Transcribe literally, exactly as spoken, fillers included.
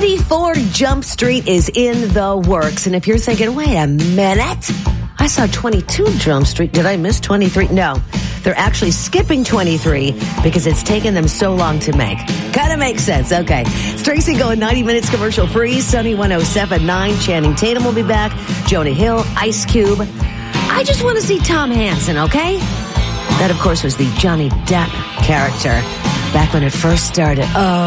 twenty-four Jump Street is in the works. And if you're thinking, wait a minute, I saw twenty-two Jump Street. Did I miss twenty-three? No. They're actually skipping twenty-three because it's taken them so long to make. Kind of makes sense. Okay. It's Tracy going ninety minutes commercial free. Sunny one oh seven point nine. Channing Tatum will be back. Jonah Hill, Ice Cube. I just want to see Tom Hansen, okay? That, of course, was the Johnny Depp character back when it first started. Oh.